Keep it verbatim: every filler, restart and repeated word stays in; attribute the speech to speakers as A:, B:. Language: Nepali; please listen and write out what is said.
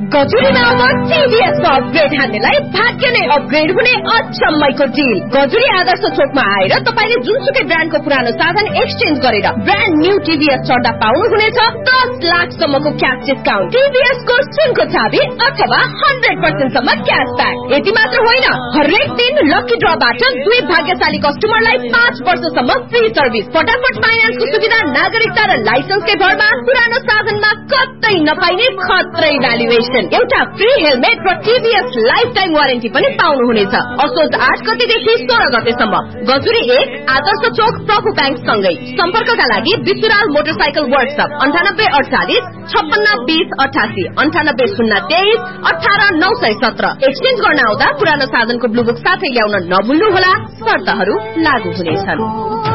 A: गजुरीमा अब टिभीएस अपग्रेड हान्नेलाई भाग्य नै अपग्रेड हुने अचम्मैको डिल। गजुरी आदर्श चोकमा आएर तपाईले जुनसुकै ब्रान्डको पुरानो साधन एक्सचेन्ज गरेर ब्रान्ड न्यू टिभीएस चढ्दा पाउनुहुनेछ दस लाख सम्मको क्याश डिस्काउन्ट, टिभीएस को सुनको चाबी अथवा हन्ड्रेड पर्सेन्ट सम्म क्यासब्याक। यति मात्र होइन, हरेक दिन लकी ड्रबाट दुई भाग्यशाली कस्टमरलाई पाँच वर्षसम्म फ्री सर्भिस, फटाफट फाइनान्सको सुविधा, नागरिकता र लाइसेन्सकै भरमा पुरानो साधनमा कतै नपाइने खत्रै भ्यालुएसन, एउटा फ्री हेलमेट र टिभीएस लाइफ टाइम वारेन्टी पनि पाउनुहुनेछ। असोज आठ गतेदेखि सोह्र गतेसम्म गजुरी एक आदर्श चोक प्रभु ब्याङ्क सँगै। सम्पर्कका लागि विसुराल मोटरसाइकल वर्कशप अन्ठानब्बे अडचालिस छप्पन्न बीस अठासी अन्ठानब्बे शून्य तेइस अठार नौ सय सत्र। एक्सचेन्ज गर्न आउँदा पुरानो साधनको ब्लुबुक साथै ल्याउन नभुल्नुहोला, शर्तहरू लागू हुनेछन्।